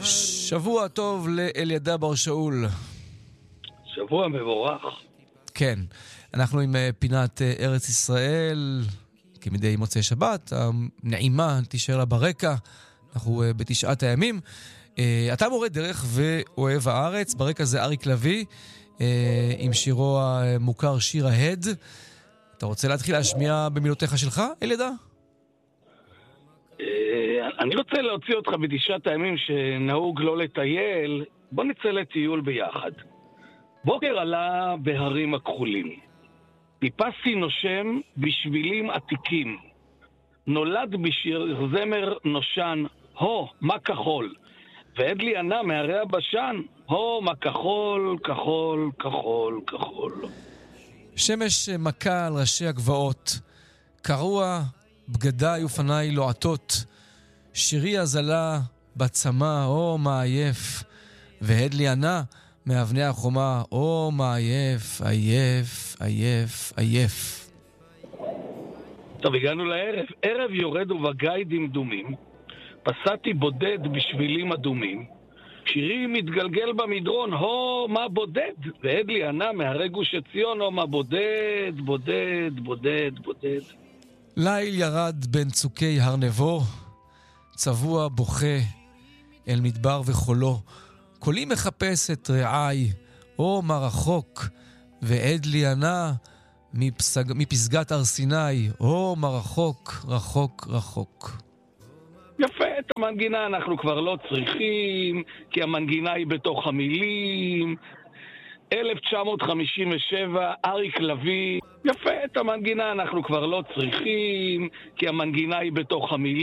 שבוע טוב לאלידע בר שאול. שבוע מבורך. כן, אנחנו עם פינת ארץ ישראל, כמדי מוצאי שבת, הנעימה תישאר לה ברקע, אנחנו בתשעת הימים. אתה מורה דרך ואוהב הארץ, ברקע זה אריק לוי, עם שירו המוכר שיר ההד. אתה רוצה להתחיל להשמיע במילותיך שלך, אלידע? אני רוצה להוציא אותך בתשעת הימים שנהוג לא לטייל. בוא נצא לטיול ביחד. בוקר עלה בהרים הכחולים. טיפסתי נושם בשבילים עתיקים. נולד בשיר זמר נושן, הו, מה כחול. ועד לי ענה מהרי הבשן, הו, מה כחול, כחול, כחול, כחול. שמש מכה על ראשי הגבעות. קרוע בגדיי ופניי לועטות. שירי הזלה בצמא, או מה עייף. והד לי ענה מאבני החומה, או מה עייף, עייף, עייף, עייף. טוב, הגענו לערב. ערב יורד ובגיא דמדומים. פסעתי בודד בשבילים אדומים. שירי מתגלגל במדרון, הו, מה בודד? ועד לי ענה מהרי גוש עציון, הו, מה בודד, בודד, בודד, בודד. ליל ירד בין צוקי הר נבו, צבוע בוכה אל מדבר וחולו. קולי מחפש את רעי, או מה רחוק, ועד לי ענה מפסגת הר סיני, או מה רחוק, רחוק, רחוק. יפה, את המנגינה אנחנו כבר לא צריכים, כי המנגינה היא בתוך המילים. 1957, אריק לוי. יפה, את המנגינה אנחנו כבר לא צריכים, כי המנגינה היא בתוך המילים.